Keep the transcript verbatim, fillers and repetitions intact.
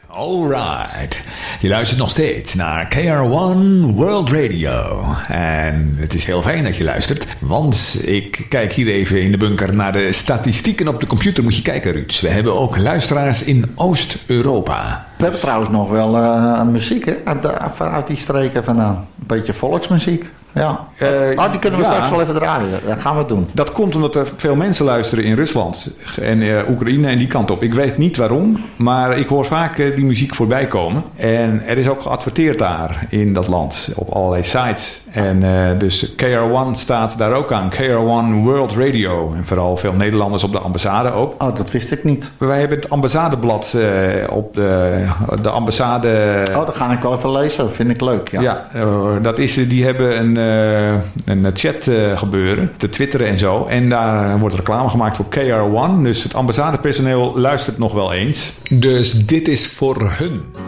Alright. Je luistert nog steeds naar K R one World Radio. En het is heel fijn dat je luistert. Want ik kijk hier even in de bunker naar de statistieken op de computer. Moet je kijken, Ruud. We hebben ook luisteraars in Oost-Europa. We hebben trouwens nog wel uh, muziek hè? Uit, de, uit die streken vandaan. Een beetje volksmuziek. Ja. Uh, oh, die kunnen we ja. straks wel even draaien. Dat gaan we doen. Dat komt omdat er veel mensen luisteren in Rusland en uh, Oekraïne en die kant op. Ik weet niet waarom, maar ik hoor vaak uh, die muziek voorbij komen. En er is ook geadverteerd daar in dat land op allerlei sites. En uh, dus K R one staat daar ook aan. K R one World Radio. En vooral veel Nederlanders op de ambassade ook. Oh, dat wist ik niet. Wij hebben het ambassadeblad uh, op de, de ambassade. Oh, dat ga ik wel even lezen. Vind ik leuk. Ja, ja uh, dat is, die hebben een, uh, een chat uh, gebeuren. Te twitteren en zo. En daar wordt reclame gemaakt voor K R one. Dus het ambassadepersoneel luistert nog wel eens. Dus dit is voor hun.